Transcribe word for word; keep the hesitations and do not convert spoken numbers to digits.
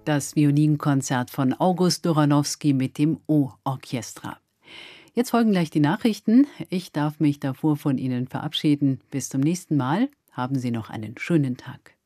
das Violinkonzert von August Doranowski mit dem O-Orchestra. Jetzt folgen gleich die Nachrichten. Ich darf mich davor von Ihnen verabschieden. Bis zum nächsten Mal. Haben Sie noch einen schönen Tag.